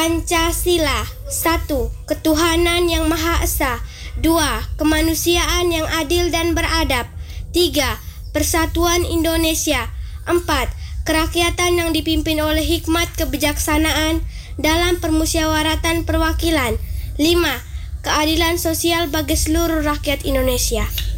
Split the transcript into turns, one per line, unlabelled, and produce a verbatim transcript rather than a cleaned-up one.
Pancasila. Satu, ketuhanan yang Maha Esa. Dua, kemanusiaan yang adil dan beradab. Tiga, persatuan Indonesia. Empat, kerakyatan yang dipimpin oleh hikmat kebijaksanaan dalam permusyawaratan perwakilan. Lima, keadilan sosial bagi seluruh rakyat Indonesia.